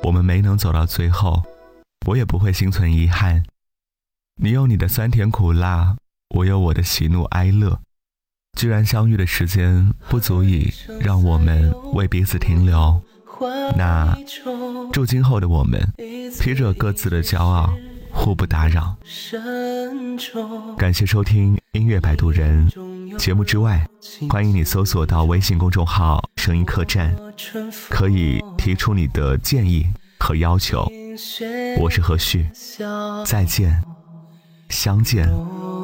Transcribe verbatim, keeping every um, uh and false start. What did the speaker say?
我们没能走到最后，我也不会心存遗憾。你有你的酸甜苦辣，我有我的喜怒哀乐。居然相遇的时间不足以让我们为彼此停留，那祝今后的我们披着各自的骄傲，互不打扰。感谢收听音乐摆渡人节目之外，欢迎你搜索到微信公众号声音客栈，可以提出你的建议和要求。我是何旭，再见，相见